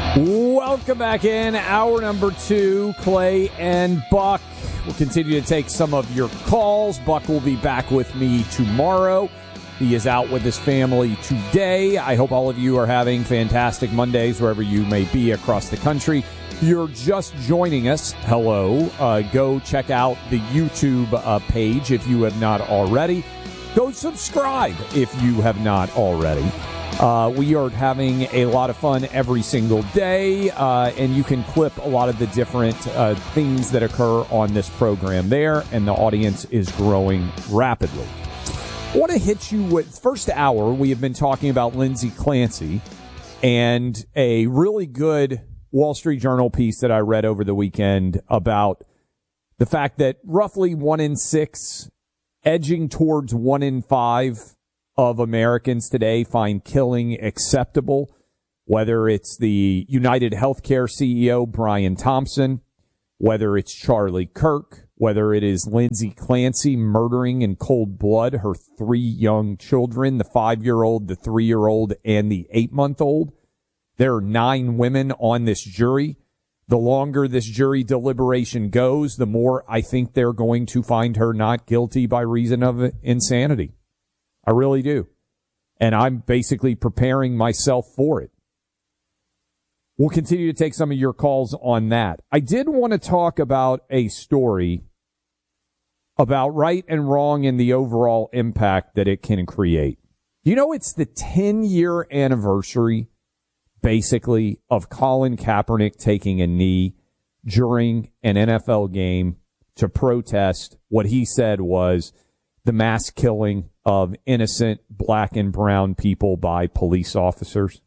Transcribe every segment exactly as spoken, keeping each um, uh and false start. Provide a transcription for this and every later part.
Welcome back in. Hour number two, Clay and Buck. We'll continue to take some of your calls. Buck will be back with me tomorrow. He is out with his family today. I hope all of you are having fantastic Mondays wherever you may be across the country. If you're just joining us, hello. Uh, go check out the YouTube uh, page if you have not already. Go subscribe if you have not already. Uh, we are having a lot of fun every single day, uh, and you can clip a lot of the different uh, things that occur on this program there, and the audience is growing rapidly. I want to hit you with first hour. We have been talking about Lindsay Clancy and a really good Wall Street Journal piece that I read over the weekend about the fact that roughly one in six, edging towards one in five of Americans today find killing acceptable, whether it's the United Healthcare C E O, Brian Thompson, whether it's Charlie Kirk, whether it is Lindsay Clancy murdering in cold blood her three young children, the five-year-old, the three-year-old, and the eight-month-old. There are nine women on this jury. The longer this jury deliberation goes, the more I think they're going to find her not guilty by reason of insanity. I really do. And I'm basically preparing myself for it. We'll continue to take some of your calls on that. I did want to talk about a story about right and wrong and the overall impact that it can create. You know, it's the ten-year anniversary, basically, of Colin Kaepernick taking a knee during an N F L game to protest what he said was the mass killing of innocent black and brown people by police officers.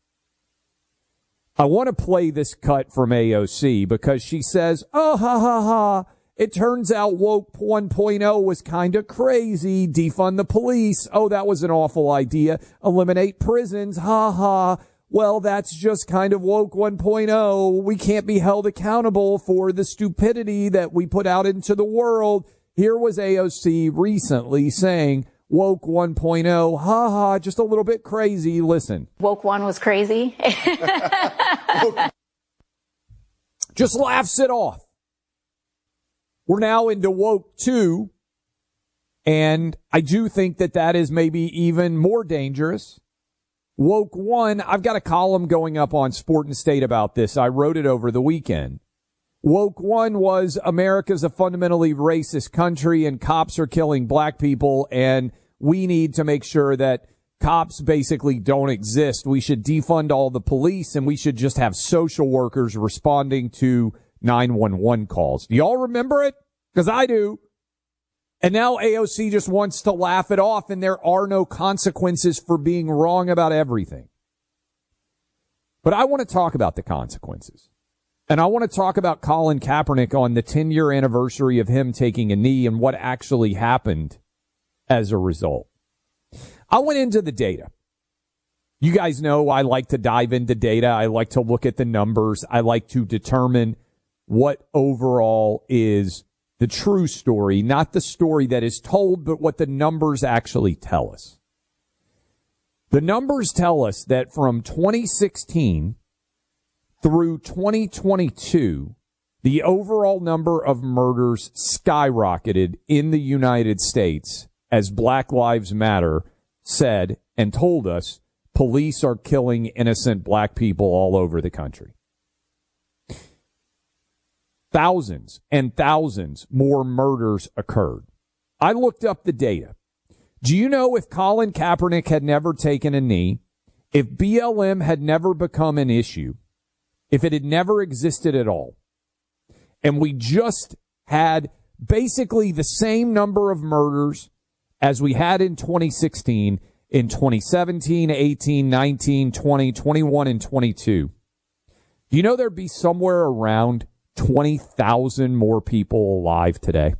I want to play this cut from A O C because she says, oh, ha, ha, ha, it turns out woke one point oh was kind of crazy. Defund the police. Oh, that was an awful idea. Eliminate prisons. Ha, ha. Well, that's just kind of woke one point oh. We can't be held accountable for the stupidity that we put out into the world. Here was A O C recently saying, woke one point oh, ha ha, just a little bit crazy. Listen. Woke one was crazy. Just laughs it off. We're now into woke two, and I do think that that is maybe even more dangerous. Woke one, I've got a column going up on Sport and State about this. I wrote it over the weekend. Woke one was America's a fundamentally racist country and cops are killing black people and we need to make sure that cops basically don't exist. We should defund all the police and we should just have social workers responding to nine one one calls. Do y'all remember it? Because I do. And now A O C just wants to laugh it off and there are no consequences for being wrong about everything. But I want to talk about the consequences. And I want to talk about Colin Kaepernick on the ten-year anniversary of him taking a knee and what actually happened as a result. I went into the data. You guys know I like to dive into data. I like to look at the numbers. I like to determine what overall is the true story, not the story that is told, but what the numbers actually tell us. The numbers tell us that from twenty sixteen through twenty twenty-two, the overall number of murders skyrocketed in the United States as Black Lives Matter said and told us police are killing innocent black people all over the country. Thousands and thousands more murders occurred. I looked up the data. Do you know if Colin Kaepernick had never taken a knee, if B L M had never become an issue, if it had never existed at all, and we just had basically the same number of murders as we had in twenty sixteen, in twenty seventeen, eighteen, nineteen, twenty, twenty-one, and twenty-two, do you know there'd be somewhere around twenty thousand more people alive today?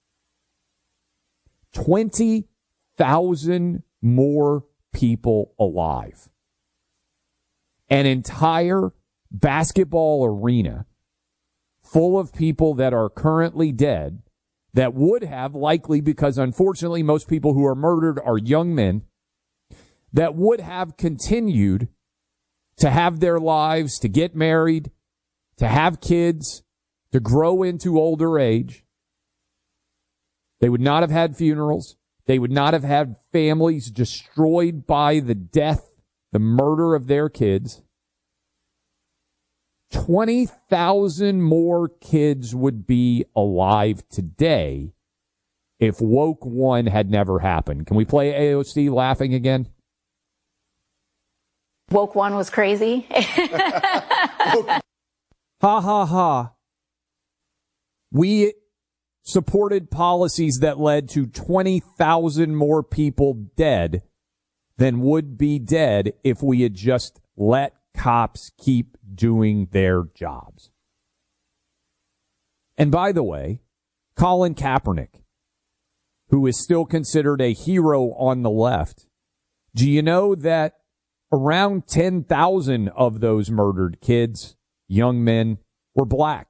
twenty thousand more people alive. An entire basketball arena full of people that are currently dead that would have likely, because unfortunately most people who are murdered are young men, that would have continued to have their lives, to get married, to have kids, to grow into older age. They would not have had funerals. They would not have had families destroyed by the death, the murder of their kids. twenty thousand more kids would be alive today if Woke One had never happened. Can we play A O C laughing again? Woke One was crazy. Ha ha ha. We supported policies that led to twenty thousand more people dead than would be dead if we had just let cops keep doing their jobs. And by the way, Colin Kaepernick, who is still considered a hero on the left, do you know that around ten thousand of those murdered kids, young men, were black?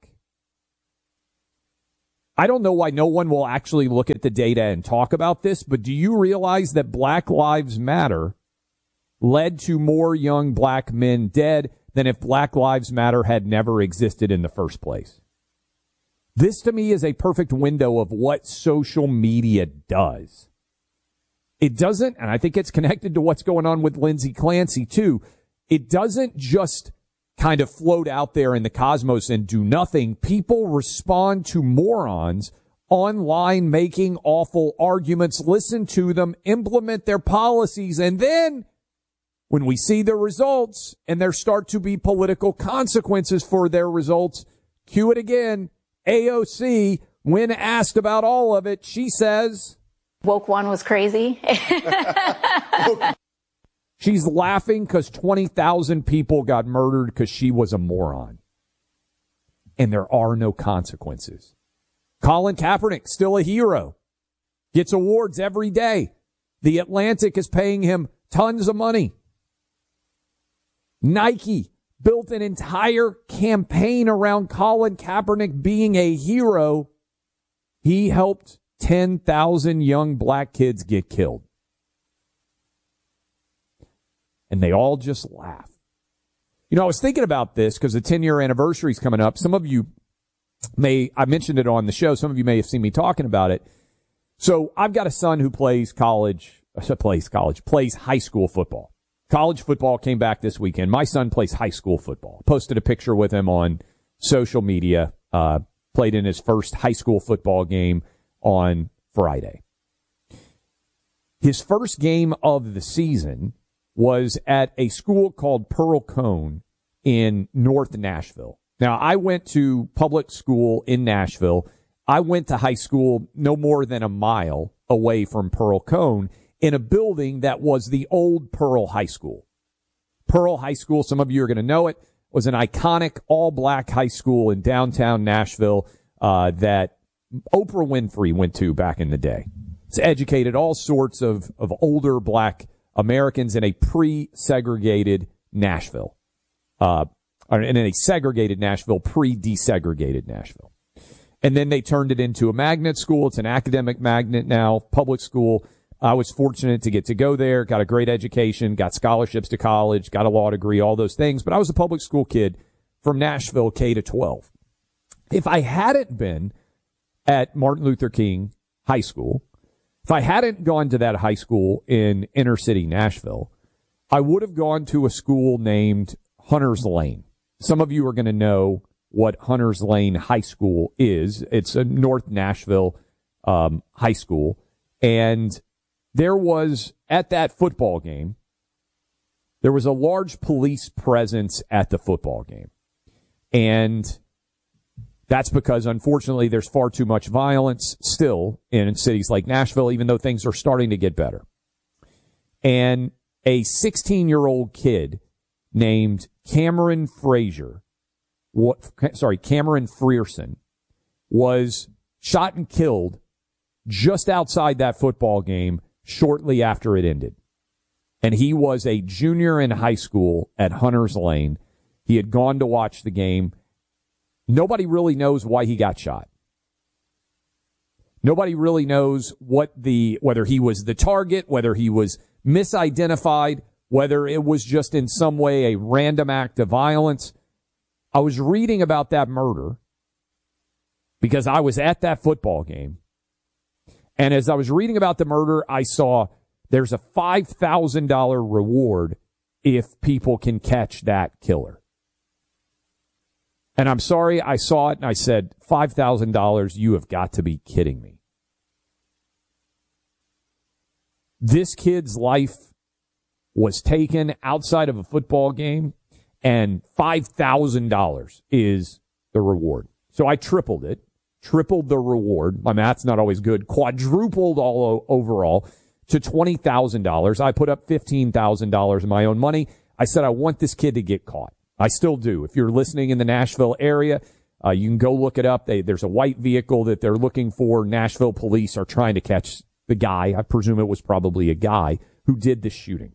I don't know why no one will actually look at the data and talk about this, but do you realize that Black Lives Matter led to more young black men dead than if Black Lives Matter had never existed in the first place? This, to me, is a perfect window of what social media does. It doesn't, and I think it's connected to what's going on with Lindsey Clancy, too. It doesn't just kind of float out there in the cosmos and do nothing. People respond to morons online making awful arguments, listen to them, implement their policies, and then when we see the results and there start to be political consequences for their results, cue it again. A O C, when asked about all of it, she says, Woke One was crazy. She's laughing because twenty thousand people got murdered because she was a moron. And there are no consequences. Colin Kaepernick, still a hero. Gets awards every day. The Atlantic is paying him tons of money. Nike built an entire campaign around Colin Kaepernick being a hero. He helped ten thousand young black kids get killed. And they all just laugh. You know, I was thinking about this because the ten-year anniversary is coming up. Some of you may, I mentioned it on the show. Some of you may have seen me talking about it. So I've got a son who plays college, uh, plays college, plays high school football. College football came back this weekend. My son plays high school football. Posted a picture with him on social media. Uh, played in his first high school football game on Friday. His first game of the season was at a school called Pearl Cone in North Nashville. Now, I went to public school in Nashville. I went to high school no more than a mile away from Pearl Cone in a building that was the old Pearl High School. Pearl High School, some of you are going to know it, was an iconic all-black high school in downtown Nashville uh, that Oprah Winfrey went to back in the day. It's educated all sorts of, of older black Americans in a pre-segregated Nashville. Uh, or in a segregated Nashville, pre-desegregated Nashville. And then they turned it into a magnet school. It's an academic magnet now, public school. I was fortunate to get to go there, got a great education, got scholarships to college, got a law degree, all those things. But I was a public school kid from Nashville, K to twelve. If I hadn't been at Martin Luther King High School, if I hadn't gone to that high school in inner city Nashville, I would have gone to a school named Hunter's Lane. Some of you are going to know what Hunter's Lane High School is. It's a North Nashville um, high school. And there was, at that football game, there was a large police presence at the football game. And that's because, unfortunately, there's far too much violence still in cities like Nashville, even though things are starting to get better. And a sixteen-year-old kid named Cameron Frazier, what, sorry, Cameron Frierson, was shot and killed just outside that football game shortly after it ended. And he was a junior in high school at Hunter's Lane. He had gone to watch the game. Nobody really knows why he got shot. Nobody really knows what the, whether he was the target, whether he was misidentified, whether it was just in some way a random act of violence. I was reading about that murder because I was at that football game. And as I was reading about the murder, I saw there's a five thousand dollars reward if people can catch that killer. And I'm sorry, I saw it and I said, five thousand dollars, you have got to be kidding me. This kid's life was taken outside of a football game, and five thousand dollars is the reward. So I tripled it, tripled the reward. My math's not always good. Quadrupled all overall to twenty thousand dollars. I put up fifteen thousand dollars of my own money. I said, I want this kid to get caught. I still do. If you're listening in the Nashville area, uh, you can go look it up. They, there's a white vehicle that they're looking for. Nashville police are trying to catch the guy. I presume it was probably a guy who did the shooting.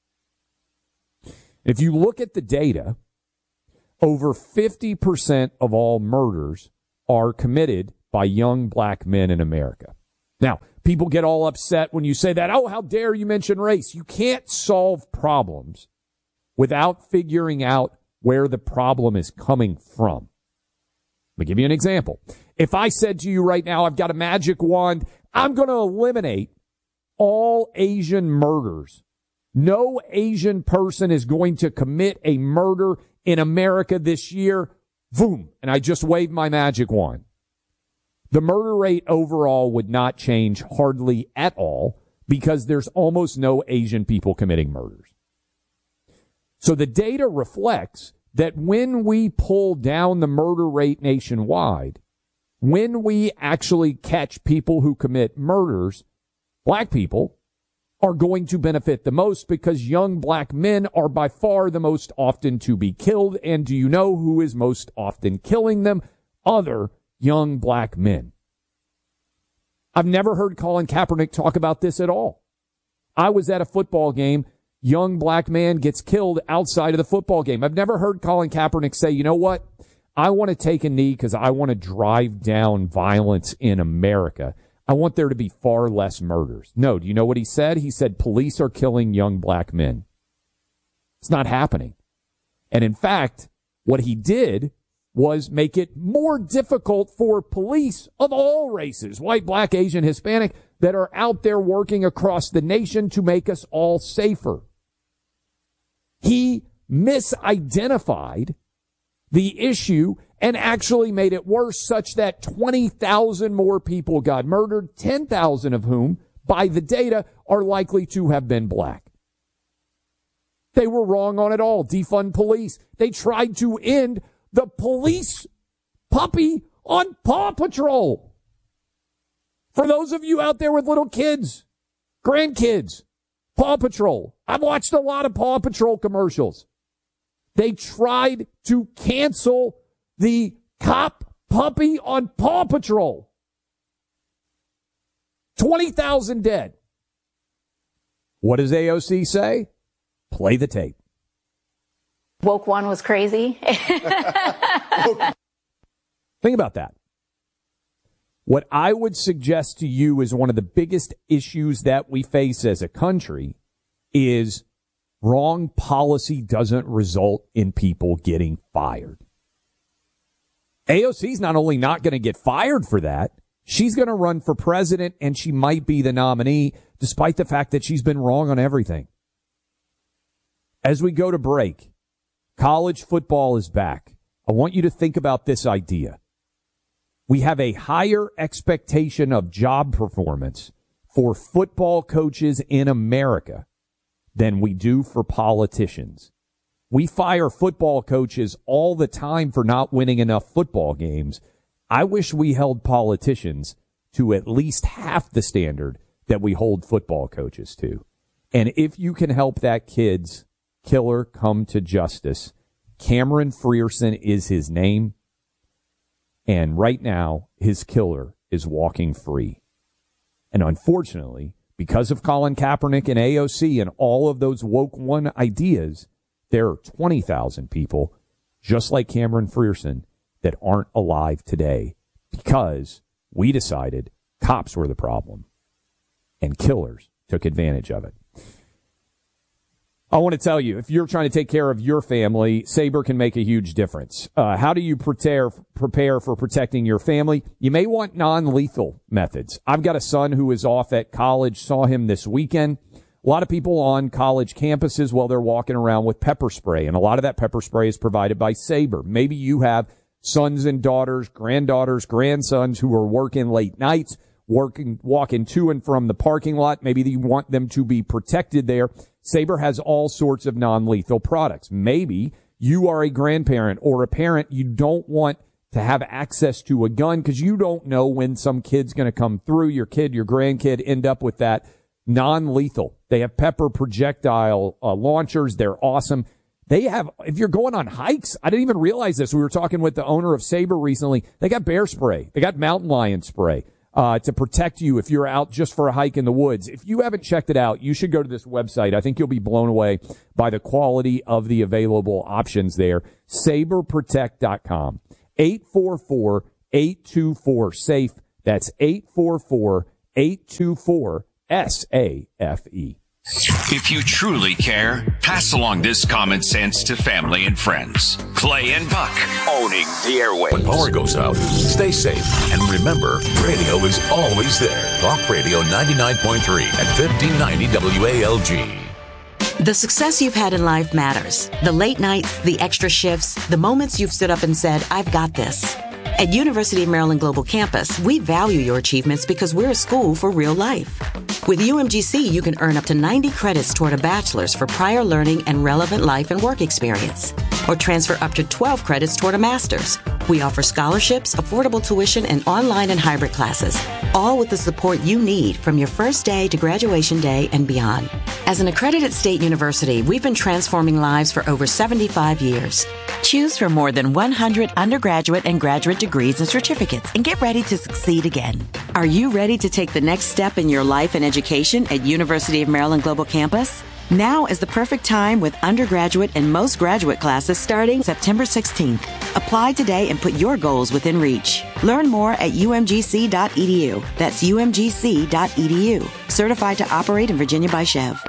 If you look at the data, over fifty percent of all murders are committed by young black men in America. Now, people get all upset when you say that. Oh, how dare you mention race? You can't solve problems without figuring out where the problem is coming from. Let me give you an example. If I said to you right now, I've got a magic wand, I'm going to eliminate all Asian murders. No Asian person is going to commit a murder in America this year. Boom. And I just waved my magic wand. The murder rate overall would not change hardly at all because there's almost no Asian people committing murders. So the data reflects that when we pull down the murder rate nationwide, when we actually catch people who commit murders, black people are going to benefit the most because young black men are by far the most often to be killed. And do you know who is most often killing them? Other young black men. I've never heard Colin Kaepernick talk about this at all. I was at a football game. Young black man gets killed outside of the football game. I've never heard Colin Kaepernick say, you know what? I want to take a knee because I want to drive down violence in America. I want there to be far less murders. No, do you know what he said? He said police are killing young black men. It's not happening. And in fact, what he did was make it more difficult for police of all races, white, black, Asian, Hispanic, that are out there working across the nation to make us all safer. He misidentified the issue and actually made it worse such that twenty thousand more people got murdered, ten thousand of whom, by the data, are likely to have been black. They were wrong on it all. Defund police. They tried to end the police puppy on Paw Patrol. For those of you out there with little kids, grandkids, Paw Patrol. I've watched a lot of Paw Patrol commercials. They tried to cancel the cop puppy on Paw Patrol. twenty thousand dead. What does A O C say? Play the tape. Woke one was crazy. Think about that. What I would suggest to you is one of the biggest issues that we face as a country is wrong policy doesn't result in people getting fired. A O C's not only not going to get fired for that, she's going to run for president and she might be the nominee despite the fact that she's been wrong on everything. As we go to break, college football is back. I want you to think about this idea. We have a higher expectation of job performance for football coaches in America than we do for politicians. We fire football coaches all the time for not winning enough football games. I wish we held politicians to at least half the standard that we hold football coaches to. And if you can help that kid's killer come to justice, Cameron Frierson is his name. And right now, his killer is walking free. And unfortunately, because of Colin Kaepernick and A O C and all of those woke one ideas, there are twenty thousand people, just like Cameron Frierson, that aren't alive today because we decided cops were the problem and killers took advantage of it. I want to tell you, if you're trying to take care of your family, Sabre can make a huge difference. Uh, how do you prepare, prepare for protecting your family? You may want non-lethal methods. I've got a son who is off at college, saw him this weekend. A lot of people on college campuses, well, they're walking around with pepper spray, and a lot of that pepper spray is provided by Sabre. Maybe you have sons and daughters, granddaughters, grandsons who are working late nights, working, walking to and from the parking lot. Maybe you want them to be protected there. Sabre has all sorts of non-lethal products. Maybe you are a grandparent or a parent. You don't want to have access to a gun because you don't know when some kid's going to come through. Your kid, your grandkid end up with that. Non-lethal. They have pepper projectile uh, launchers. They're awesome. They have, if you're going on hikes, I didn't even realize this. We were talking with the owner of Sabre recently. They got bear spray. They got mountain lion spray. Uh, to protect you if you're out just for a hike in the woods. If you haven't checked it out, you should go to this website. I think you'll be blown away by the quality of the available options there. Sabre Protect dot com. eight four four, eight two four, SAFE. That's eight four four, eight two four, S A F E. If you truly care, pass along this common sense to family and friends. Clay and Buck, owning the airwaves. When power goes out, stay safe. And remember, radio is always there. Talk Radio ninety-nine point three and fifteen ninety W A L G. The success you've had in life matters. The late nights, the extra shifts, the moments you've stood up and said, I've got this. At University of Maryland Global Campus, we value your achievements because we're a school for real life. With U M G C, you can earn up to ninety credits toward a bachelor's for prior learning and relevant life and work experience, or transfer up to twelve credits toward a master's. We offer scholarships, affordable tuition, and online and hybrid classes, all with the support you need from your first day to graduation day and beyond. As an accredited state university, we've been transforming lives for over seventy-five years. Choose from more than one hundred undergraduate and graduate degrees and certificates and get ready to succeed again. Are you ready to take the next step in your life and education at University of Maryland Global Campus? Now is the perfect time with undergraduate and most graduate classes starting September sixteenth. Apply today and put your goals within reach. Learn more at U M G C dot E D U. That's U M G C dot E D U. Certified to operate in Virginia by Chev.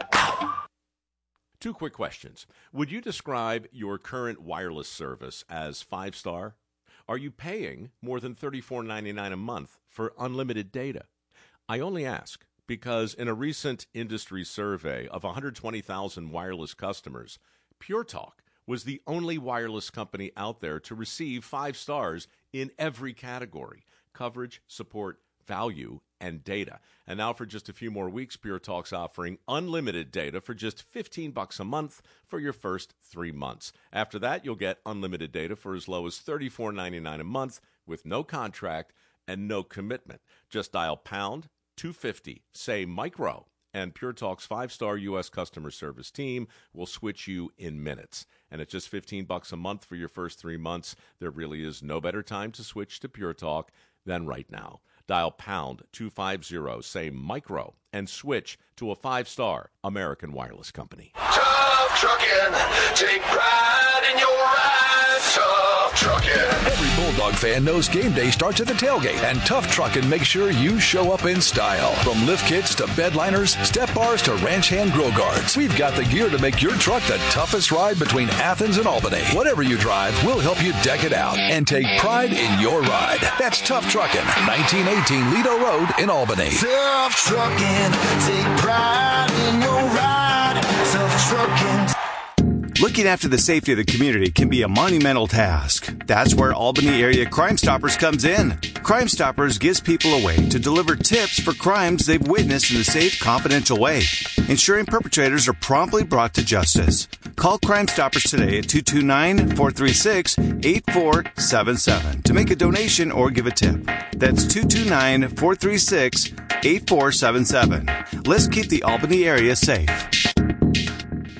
Two quick questions. Would you describe your current wireless service as five-star? Are you paying more than thirty-four ninety-nine a month for unlimited data? I only ask because in a recent industry survey of one hundred twenty thousand wireless customers, Pure Talk was the only wireless company out there to receive five stars in every category: coverage, support, value, and data. And now for just a few more weeks, Pure Talk's offering unlimited data for just fifteen bucks a month for your first three months. After that, you'll get unlimited data for as low as thirty-four ninety-nine a month with no contract and no commitment. Just dial pound two fifty, say micro, and Pure Talk's five-star U S customer service team will switch you in minutes. And at just fifteen bucks a month for your first three months, there really is no better time to switch to Pure Talk than right now. Dial pound two fifty, say micro, and switch to a five-star American wireless company. Tough trucking, take pride in your ride. Tough trucking. Every Bulldog fan knows game day starts at the tailgate, and Tough Truckin' makes sure you show up in style. From lift kits to bed liners, step bars to ranch hand grill guards, we've got the gear to make your truck the toughest ride between Athens and Albany. Whatever you drive, we'll help you deck it out and take pride in your ride. That's Tough Truckin', nineteen eighteen Lido Road in Albany. Tough trucking, take pride in your ride. Tough trucking. Looking after the safety of the community can be a monumental task. That's where Albany Area Crime Stoppers comes in. Crime Stoppers gives people a way to deliver tips for crimes they've witnessed in a safe, confidential way, ensuring perpetrators are promptly brought to justice. Call Crime Stoppers today at two two nine, four three six, eight four seven seven to make a donation or give a tip. That's two two nine, four three six, eight four seven seven. Let's keep the Albany area safe.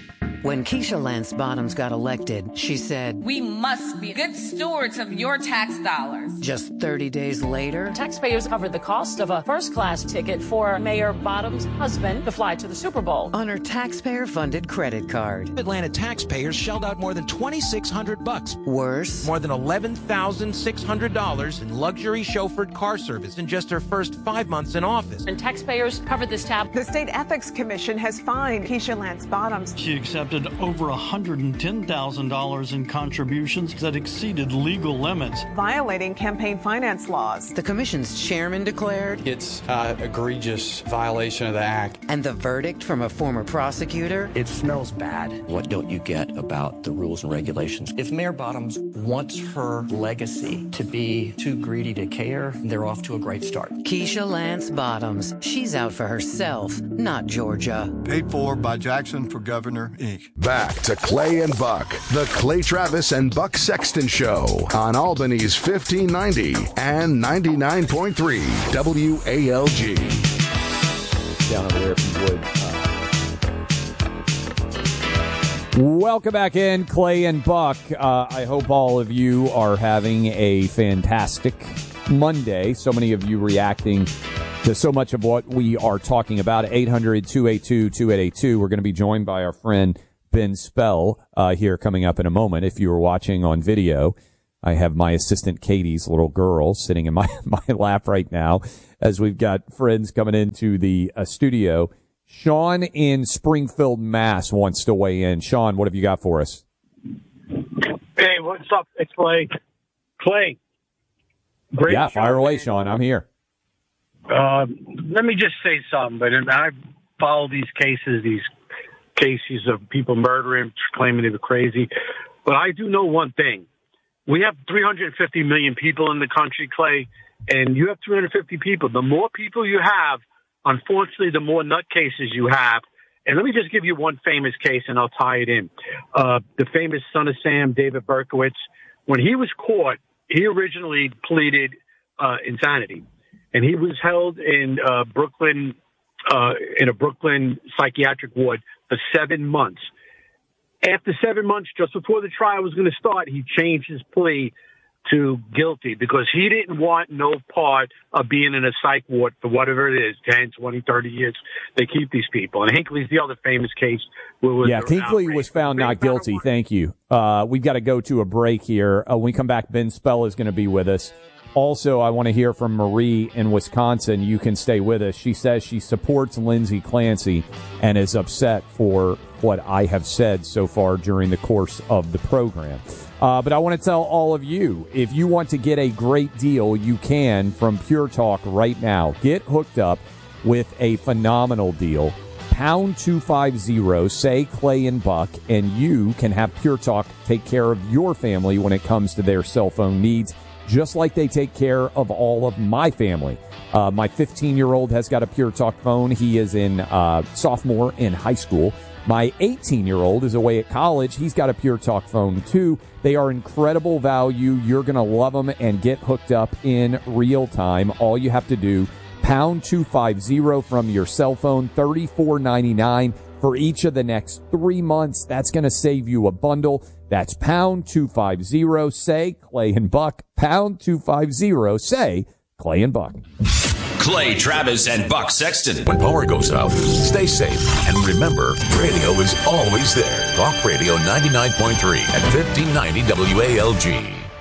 When Keisha Lance Bottoms got elected, she said, "We must be good stewards of your tax dollars." Just thirty days later, taxpayers covered the cost of a first-class ticket for Mayor Bottoms' husband to fly to the Super Bowl on her taxpayer-funded credit card. Atlanta taxpayers shelled out more than twenty-six hundred bucks. Worse, more than eleven thousand six hundred dollars in luxury chauffeured car service in just her first five months in office. And taxpayers covered this tab. The State Ethics Commission has fined Keisha Lance Bottoms. She accepted over one hundred ten thousand dollars in contributions that exceeded legal limits, violating campaign finance laws. The commission's chairman declared it's an egregious violation of the act. And the verdict from a former prosecutor? It smells bad. What don't you get about the rules and regulations? If Mayor Bottoms wants her legacy to be too greedy to care, they're off to a great start. Keisha Lance Bottoms. She's out for herself, not Georgia. Paid for by Jackson for Governor, Incorporated. Back to Clay and Buck, the Clay Travis and Buck Sexton Show on Albany's fifteen ninety and ninety-nine point three W A L G. Down over there if you would. Welcome back in, Clay and Buck. Uh, I hope all of you are having a fantastic Monday. So many of you reacting to so much of what we are talking about. eight hundred, two eight two, two eight eight two. We're going to be joined by our friend Ben Spell uh, here coming up in a moment. If you were watching on video, I have my assistant Katie's little girl sitting in my, my lap right now as we've got friends coming into the uh, studio. Sean in Springfield, Mass wants to weigh in. Sean, what have you got for us? Hey, what's up? It's Clay. Clay. Great yeah, show, fire away, man. Sean. I'm here. Uh, let me just say something, but I follow these cases, these cases of people murdering, claiming they were crazy. But I do know one thing. We have three hundred fifty million people in the country, Clay, and you have three hundred fifty people. The more people you have, unfortunately, the more nutcases you have. And let me just give you one famous case, and I'll tie it in. Uh, the famous Son of Sam, David Berkowitz, when he was caught, he originally pleaded uh, insanity. And he was held in uh, Brooklyn, uh, in a Brooklyn psychiatric ward for seven months. After seven months, just before the trial was going to start, he changed his plea to guilty because he didn't want no part of being in a psych ward for whatever it is, ten, twenty, thirty years. They keep these people. And Hinckley's the other famous case. Where was yeah, Hinckley was found not guilty. Thank you. Uh, we've got to go to a break here. Uh, when we come back, Ben Spell is going to be with us. Also, I want to hear from Marie in Wisconsin. You can stay with us. She says she supports Lindsay Clancy and is upset for what I have said so far during the course of the program. Uh, but I want to tell all of you, if you want to get a great deal, you can from Pure Talk right now. Get hooked up with a phenomenal deal. Pound two fifty, say Clay and Buck, and you can have Pure Talk take care of your family when it comes to their cell phone needs, just like they take care of all of my family. Uh, my fifteen-year-old has got a Pure Talk phone. He is in uh, sophomore in high school. My eighteen-year-old is away at college. He's got a Pure Talk phone, too. They are incredible value. You're going to love them and get hooked up in real time. All you have to do, pound two fifty from your cell phone, thirty-four ninety-nine for each of the next three months. That's going to save you a bundle. That's pound two fifty, say Clay and Buck. Pound two fifty, say Clay and Buck. Clay Travis and Buck Sexton. When power goes out, stay safe. And remember, radio is always there. Talk Radio ninety-nine point three at fifteen ninety W A L G.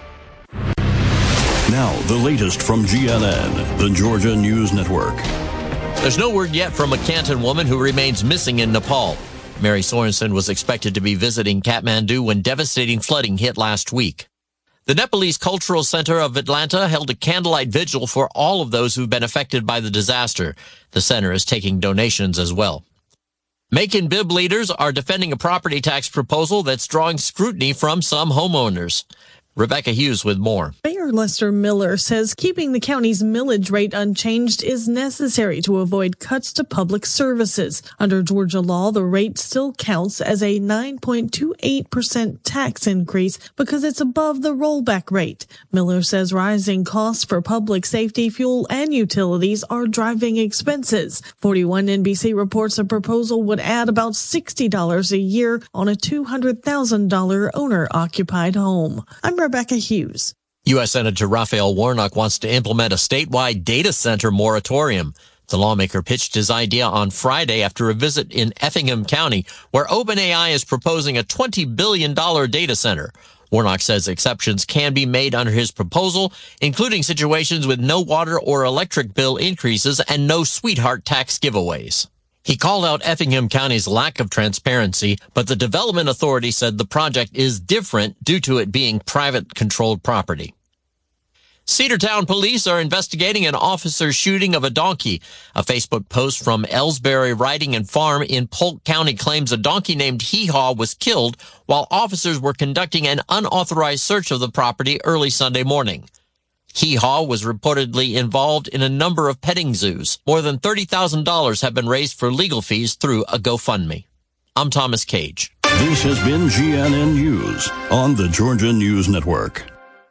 Now, the latest from G N N, the Georgia News Network. There's no word yet from a Canton woman who remains missing in Nepal. Mary Sorensen was expected to be visiting Kathmandu when devastating flooding hit last week. The Nepalese Cultural Center of Atlanta held a candlelight vigil for all of those who've been affected by the disaster. The center is taking donations as well. Make and Bib leaders are defending a property tax proposal that's drawing scrutiny from some homeowners. Rebecca Hughes with more. Mayor Lester Miller says keeping the county's millage rate unchanged is necessary to avoid cuts to public services. Under Georgia law, the rate still counts as a nine point two eight percent tax increase because it's above the rollback rate. Miller says rising costs for public safety, fuel, and utilities are driving expenses. forty-one N B C reports a proposal would add about sixty dollars a year on a two hundred thousand dollars owner-occupied home. I'm Rebecca Hughes. U S. Senator Raphael Warnock wants to implement a statewide data center moratorium. The lawmaker pitched his idea on Friday after a visit in Effingham County, where OpenAI is proposing a twenty billion dollars data center. Warnock says exceptions can be made under his proposal, including situations with no water or electric bill increases and no sweetheart tax giveaways. He called out Effingham County's lack of transparency, but the Development Authority said the project is different due to it being private-controlled property. Cedartown police are investigating an officer's shooting of a donkey. A Facebook post from Ellsbury Riding and Farm in Polk County claims a donkey named Hee Haw was killed while officers were conducting an unauthorized search of the property early Sunday morning. Hee Haw was reportedly involved in a number of petting zoos. More than thirty thousand dollars have been raised for legal fees through a GoFundMe. I'm Thomas Cage. This has been G N N News on the Georgia News Network.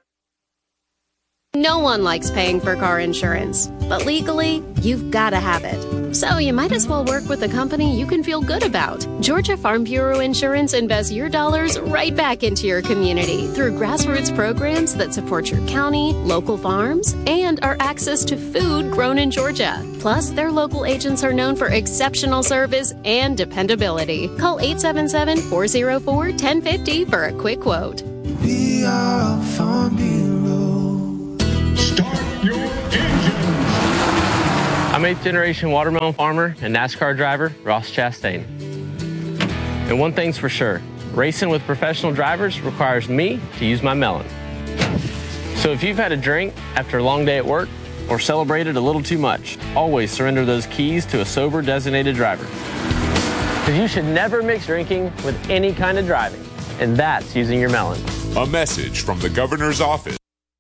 No one likes paying for car insurance, but legally, you've got to have it. So you might as well work with a company you can feel good about. Georgia Farm Bureau Insurance invests your dollars right back into your community through grassroots programs that support your county, local farms, and our access to food grown in Georgia. Plus, their local agents are known for exceptional service and dependability. Call eight seven seven, four oh four, one oh five oh for a quick quote. We are Farm Bureau. Start your engines. I'm eighth generation watermelon farmer and NASCAR driver Ross Chastain. And one thing's for sure, racing with professional drivers requires me to use my melon. So if you've had a drink after a long day at work or celebrated a little too much, always surrender those keys to a sober designated driver. Because you should never mix drinking with any kind of driving, and that's using your melon. A message from the governor's office.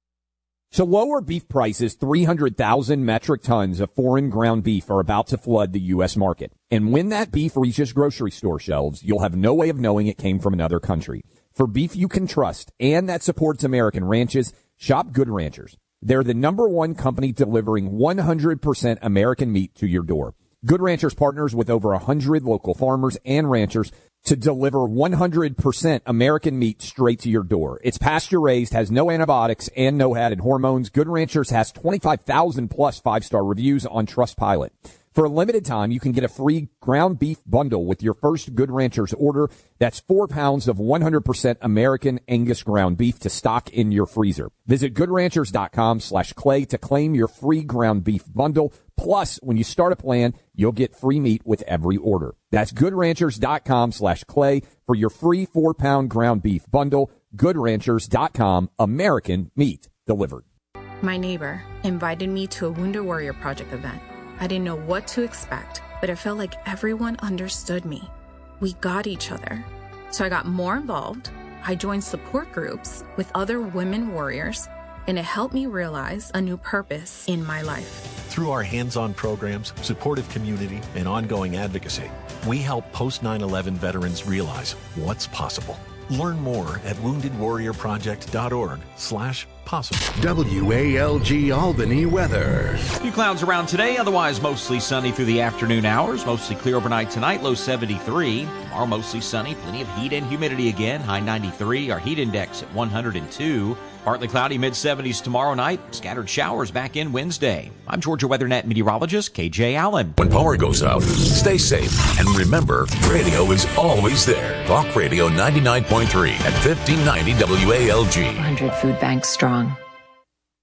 To lower beef prices, three hundred thousand metric tons of foreign ground beef are about to flood the U S market. And when that beef reaches grocery store shelves, you'll have no way of knowing it came from another country. For beef you can trust and that supports American ranches, shop Good Ranchers. They're the number one company delivering one hundred percent American meat to your door. Good Ranchers partners with over one hundred local farmers and ranchers to deliver one hundred percent American meat straight to your door. It's pasture-raised, has no antibiotics, and no added hormones. Good Ranchers has twenty-five thousand plus five-star reviews on Trustpilot. For a limited time, you can get a free ground beef bundle with your first Good Ranchers order. That's four pounds of one hundred percent American Angus ground beef to stock in your freezer. Visit goodranchers.com slash clay to claim your free ground beef bundle. Plus, when you start a plan, you'll get free meat with every order. That's goodranchers.com slash clay for your free four-pound ground beef bundle. Goodranchers.com, American meat delivered. My neighbor invited me to a Wounded Warrior Project event. I didn't know what to expect, but it felt like everyone understood me. We got each other. So I got more involved. I joined support groups with other women warriors, and it helped me realize a new purpose in my life. Through our hands-on programs, supportive community, and ongoing advocacy, we help post nine eleven veterans realize what's possible. Learn more at woundedwarriorproject.org slash possible. W A L G Albany weather. Few clouds around today, otherwise mostly sunny through the afternoon hours. Mostly clear overnight tonight, low seventy-three. Tomorrow mostly sunny, plenty of heat and humidity again, high ninety-three. Our heat index at one hundred two. Partly cloudy, mid-seventies tomorrow night. Scattered showers back in Wednesday. I'm Georgia WeatherNet meteorologist K J Allen. When power goes out, stay safe. And remember, radio is always there. Talk Radio ninety-nine point three at fifteen ninety W A L G. one hundred food banks strong.